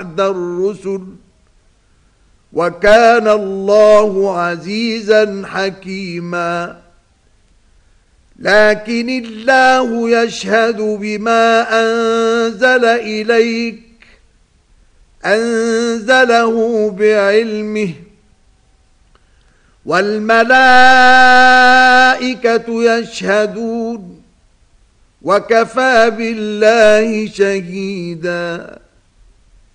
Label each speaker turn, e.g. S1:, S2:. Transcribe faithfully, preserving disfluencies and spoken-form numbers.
S1: الرسل وكان الله عزيزا حكيما لكن الله يشهد بما أنزل إليك أنزله بعلمه والملائكة يشهدون وكفى بالله شهيدا